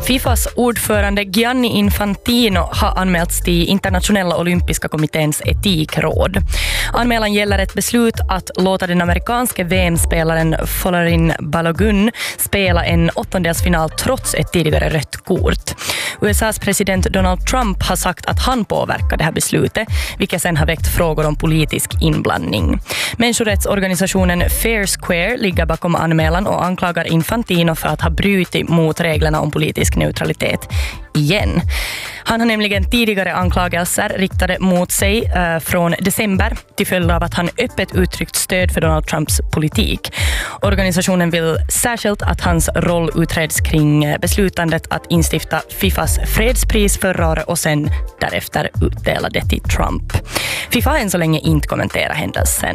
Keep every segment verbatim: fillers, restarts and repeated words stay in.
Fifas ordförande Gianni Infantino har anmälts till Internationella olympiska kommitténs etikråd. Anmälan gäller ett beslut att låta den amerikanske V M-spelaren Folarin Balogun spela en åttondelsfinal trots ett tidigare rött kort. U S A:s president Donald Trump har sagt att han påverkar det här beslutet, vilket sen har väckt frågor om politisk inblandning. Människorättsorganisationen Fair Square ligger bakom anmälan och anklagar Infantino för att ha brutit mot reglerna om politisk neutralitet igen. Han har nämligen tidigare anklagelser riktade mot sig eh, från december till följd av att han öppet uttryckt stöd för Donald Trumps politik. Organisationen vill särskilt att hans roll utreds kring beslutandet att instifta Fifas fredspris förra året och sen därefter utdela det till Trump. Fifa har än så länge inte kommenterat händelsen.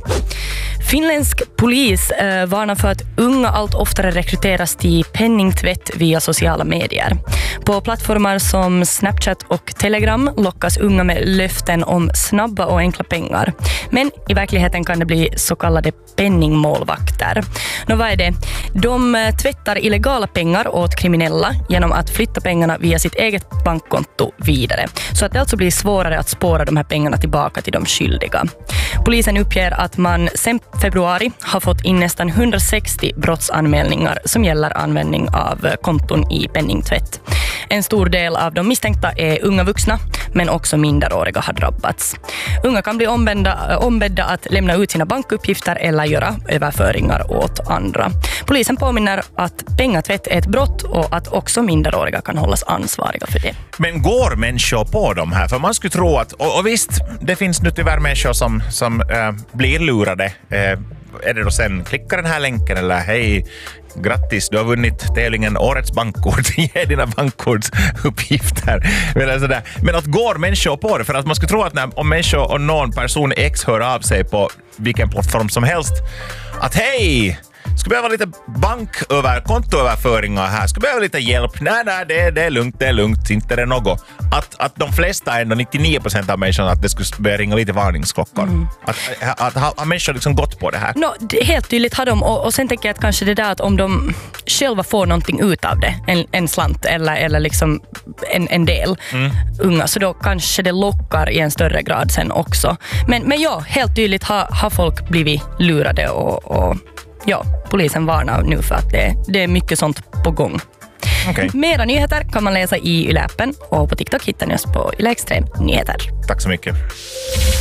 Finländsk polis eh, varnar för att unga allt oftare rekryteras till penningtvätt via sociala medier. På plattformar som Snapchat och Telegram lockas unga med löften om snabba och enkla pengar. Men i verkligheten kan det bli så kallade penningmålvakter. Nå, vad är det? De tvättar illegala pengar åt kriminella genom att flytta pengarna via sitt eget bankkonto vidare. Så att det alltså blir svårare att spåra de här pengarna tillbaka till de skyldiga. Polisen uppger att man sen februari har fått in nästan hundrasextio brottsanmälningar som gäller användning av konton i penningtvätt. En stor del av de misstänkta är unga vuxna, men också minderåriga har drabbats. Unga kan bli ombedda, ombedda att lämna ut sina bankuppgifter eller göra överföringar åt andra. Polisen påminner att pengatvätt är ett brott och att också minderåriga kan hållas ansvariga för det. Men går människor på de här? För man skulle tro att, och, och visst, det finns nu tyvärr människor som, som äh, blir lurade. Äh, är det då sen, klicka den här länken eller hej, grattis, du har vunnit tävlingen Årets bankkort, ge dina bankkortsuppgifter. Men, sådär. Men att går människor på det, för att man skulle tro att när, om människor och någon person X hör av sig på vilken plattform som helst, att hej, ska behöva lite banköver, kontoöverföringar här, ska behöva lite hjälp, nej nej det, det är lugnt, det är lugnt, inte det är något. Att, att de flesta, ändå nittionio procent av människorna, att det skulle börja ringa lite varningsklockor. Mm. Att, att, att, att har människor liksom gått på det här? No, det, helt tydligt har de, och, och sen tänker jag att kanske det där att om de själva får någonting ut av det, en, en slant eller, eller liksom en, en del mm. unga, så då kanske det lockar i en större grad sen också. Men, men ja, helt tydligt har, har folk blivit lurade och, och ja, polisen varnar nu för att det, det är mycket sånt på gång. Okay. Mera nyheter kan man läsa i Yle-appen och på TikTok hittar ni oss på Yle Extrem Nyheter. Tack så mycket.